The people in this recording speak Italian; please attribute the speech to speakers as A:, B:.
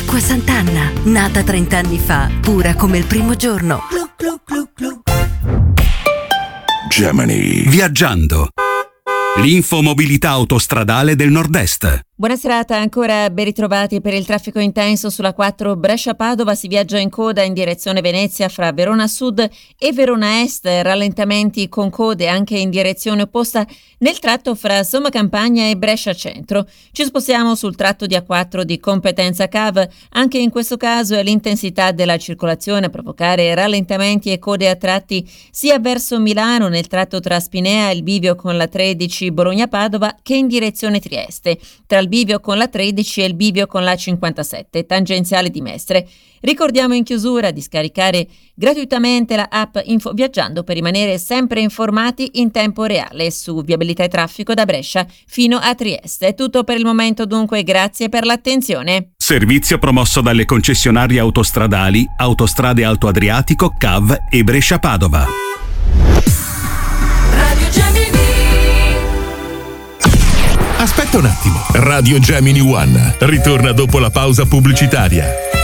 A: Acqua Sant'Anna, nata 30 anni fa, pura come il primo giorno.
B: Gemini. Viaggiando. L'infomobilità autostradale del Nord-Est.
C: Buona serata, ancora ben ritrovati. Per il traffico intenso sulla 4 Brescia-Padova si viaggia in coda in direzione Venezia fra Verona Sud e Verona Est, rallentamenti con code anche in direzione opposta nel tratto fra Somma Campagna e Brescia Centro. Ci spostiamo sul tratto di A4 di competenza CAV, anche in questo caso è l'intensità della circolazione a provocare rallentamenti e code a tratti sia verso Milano nel tratto tra Spinea e il bivio con la 13 Bologna-Padova che in direzione Trieste, tra il bivio con la 13 e il bivio con la 57, tangenziale di Mestre. Ricordiamo in chiusura di scaricare gratuitamente la app Info Viaggiando per rimanere sempre informati in tempo reale su viabilità e traffico da Brescia fino a Trieste. È tutto per il momento, dunque grazie per l'attenzione.
B: Servizio promosso dalle concessionarie autostradali Autostrade Alto Adriatico, CAV e Brescia Padova.
D: Radio Gemini.
E: Aspetta un attimo. Radio Gemini One ritorna dopo la pausa pubblicitaria.